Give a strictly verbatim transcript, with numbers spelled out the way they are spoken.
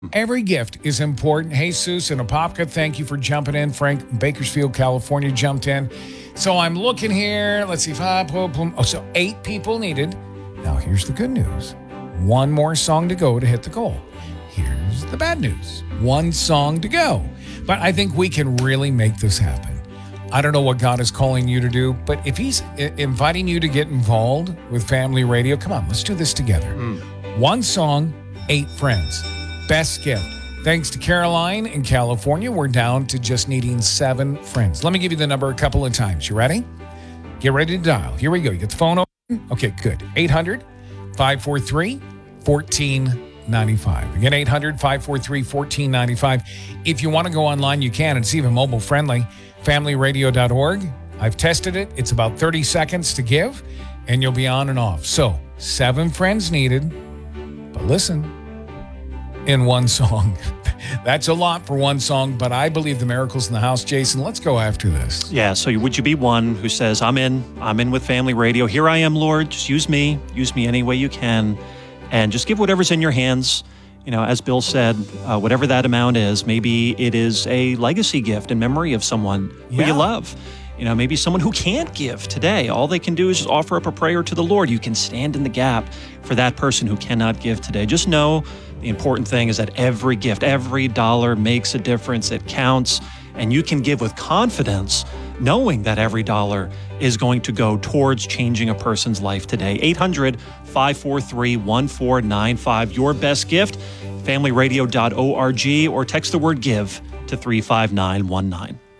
Every gift is important. Jesus and Apopka, thank you for jumping in. Frank in Bakersfield, California jumped in. So I'm looking here. Let's see. Five, boom, boom. Oh, so eight people needed. Now here's the good news. One more song to go to hit the goal. Here's the bad news. One song to go. But I think we can really make this happen. I don't know what God is calling you to do, but if he's I- inviting you to get involved with Family Radio, come on, let's do this together. Mm. One song, eight friends. Best gift. Thanks to Caroline in California, we're down to just needing seven friends. Let me give you the number a couple of times. You ready? Get ready to dial. Here we go. You get the phone open? Okay, good. eight hundred, five four three, one four nine five. Again, eight hundred, five four three, one four nine five. If you want to go online, you can. It's even mobile friendly. family radio dot org. I've tested it. It's about thirty seconds to give, and you'll be on and off. So, seven friends needed. But listen, in one song. That's a lot for one song, but I believe the miracle's in the house. Jason, let's go after this. Yeah, so would you be one who says, I'm in, I'm in with Family Radio. Here I am, Lord. Just use me. Use me any way you can. And just give whatever's in your hands. You know, as Bill said, uh, whatever that amount is, maybe it is a legacy gift in memory of someone who Yeah. you love. You know, maybe someone who can't give today. All they can do is just offer up a prayer to the Lord. You can stand in the gap for that person who cannot give today. Just know the important thing is that every gift, every dollar makes a difference. It counts. And you can give with confidence, knowing that every dollar is going to go towards changing a person's life today. eight hundred, five four three, one four nine five. Your best gift, family radio dot org, or text the word give to three five nine one nine.